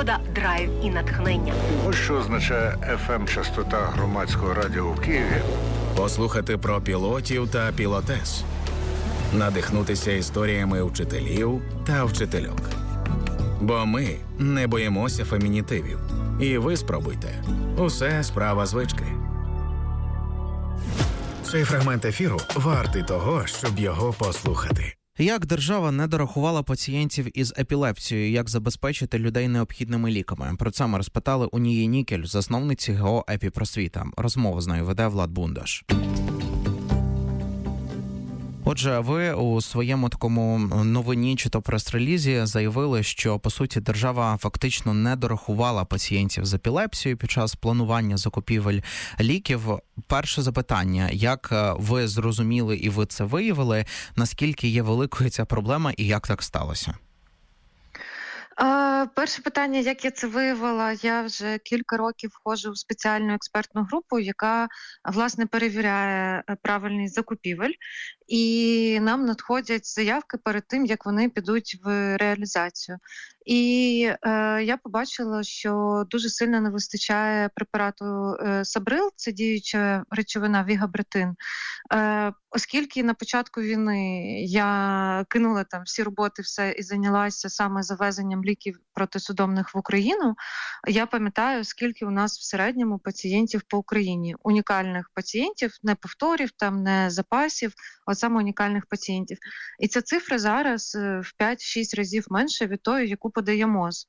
свобода, драйв і натхнення. Ось що означає FM-частота громадського радіо в Києві. Послухати про пілотів та пілотес. Надихнутися історіями вчителів та вчительок. Бо ми не боїмося фемінітивів. І ви спробуйте. Усе справа звички. Цей фрагмент ефіру вартий того, щоб його послухати. Як держава не дорахувала пацієнтів із епілепсією, як забезпечити людей необхідними ліками? Про це ми розпитали у Нії Нікель, засновниці ГО «Епіпросвіта». Розмову з нею веде Влад Бундаш. Отже, ви у своєму такому новині чи то прес-релізі заявили, що, по суті, держава фактично не дорахувала пацієнтів з епілепсією під час планування закупівель ліків. Перше запитання, як ви зрозуміли і ви це виявили, наскільки є великою ця проблема і як так сталося? Перше питання, як я це виявила, я вже кілька років входжу в спеціальну експертну групу, яка, власне, перевіряє правильність закупівель, і нам надходять заявки перед тим, як вони підуть в реалізацію. І я побачила, що дуже сильно не вистачає препарату Сабрил, це діюча речовина вігабретин. Оскільки на початку війни я кинула там всі роботи, все і зайнялася саме завезенням ліків протисудомних в Україну, я пам'ятаю, скільки у нас в середньому пацієнтів по Україні. Унікальних пацієнтів, не повторів, там, не запасів, а саме унікальних пацієнтів. І ця цифра зараз в 5-6 разів менше від тої, яку подає МОЗ.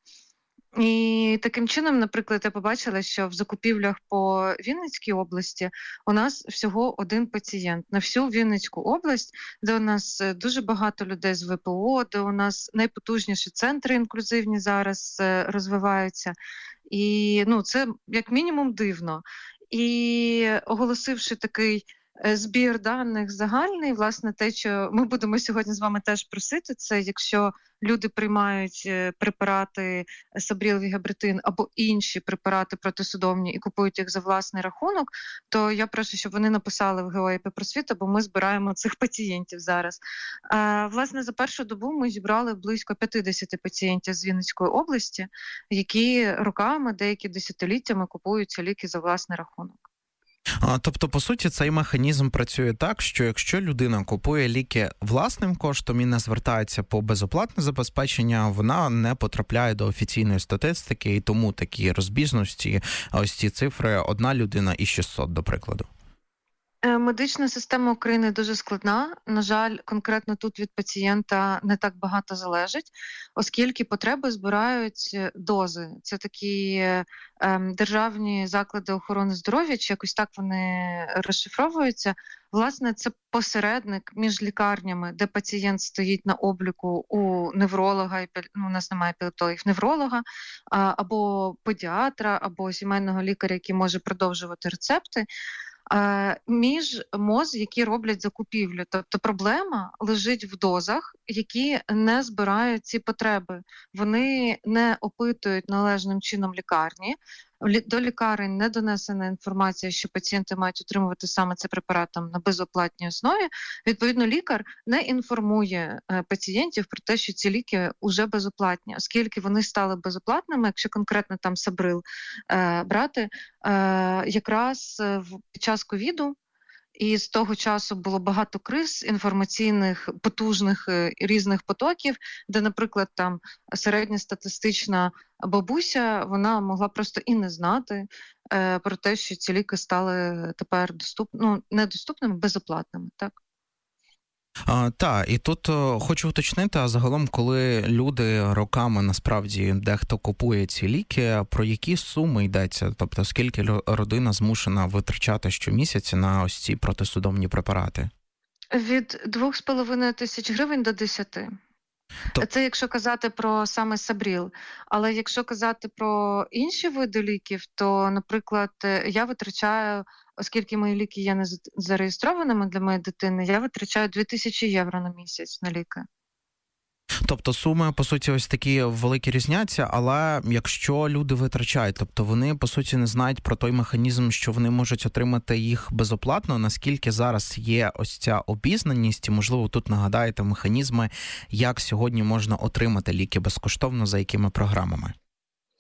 І таким чином, наприклад, я побачила, що в закупівлях по Вінницькій області у нас всього один пацієнт. На всю Вінницьку область, де у нас дуже багато людей з ВПО, де у нас найпотужніші центри інклюзивні зараз розвиваються. І це як мінімум дивно. І оголосивши такий збір даних загальний, власне, те, що ми будемо сьогодні з вами теж просити, це якщо люди приймають препарати Сабрил, вігабретин або інші препарати протисудомні і купують їх за власний рахунок, то я прошу, щоб вони написали в ГО «Епіпросвіта», бо ми збираємо цих пацієнтів зараз. Власне, за першу добу ми зібрали близько 50 пацієнтів з Вінницької області, які роками, деякі десятиліттями купують ці ліки за власний рахунок. Тобто, по суті, цей механізм працює так, що якщо людина купує ліки власним коштом і не звертається по безоплатне забезпечення, вона не потрапляє до офіційної статистики, і тому такі розбіжності, ось ці цифри, одна людина і 600, до прикладу. Медична система України дуже складна. На жаль, конкретно тут від пацієнта не так багато залежить, оскільки потреби збирають дози. Це такі державні заклади охорони здоров'я, чи якось так вони розшифровуються. Власне, це посередник між лікарнями, де пацієнт стоїть на обліку у невролога, у нас немає епілептологів, невролога, або педіатра, або сімейного лікаря, який може продовжувати рецепти, між МОЗ, які роблять закупівлю. Тобто проблема лежить в дозах, які не збирають ці потреби. Вони не опитують належним чином лікарні. До лікарень не донесена інформація, що пацієнти мають отримувати саме цей препарат на безоплатній основі. Відповідно, лікар не інформує пацієнтів про те, що ці ліки вже безоплатні, оскільки вони стали безоплатними, якщо конкретно там Сабрил брати, якраз під час ковіду. І з того часу було багато криз інформаційних, потужних різних потоків, де, наприклад, там середньостатистична бабуся, вона могла просто і не знати про те, що ці ліки стали тепер недоступними, безоплатними, так? Так, і тут хочу уточнити, а загалом, коли люди роками, насправді, дехто купує ці ліки, про які суми йдеться? Тобто, скільки родина змушена витрачати щомісяця на ось ці протисудомні препарати? Від 2,5 тисяч гривень до 10. Це якщо казати про саме Сабрил. Але якщо казати про інші види ліків, то, наприклад, я витрачаю, оскільки мої ліки є не зареєстрованими для моєї дитини, я витрачаю 2000 євро на місяць на ліки. Тобто суми, по суті, ось такі великі різняться, але якщо люди витрачають, тобто вони, по суті, не знають про той механізм, що вони можуть отримати їх безоплатно, наскільки зараз є ось ця обізнаність, і, можливо, тут нагадаєте механізми, як сьогодні можна отримати ліки безкоштовно, за якими програмами?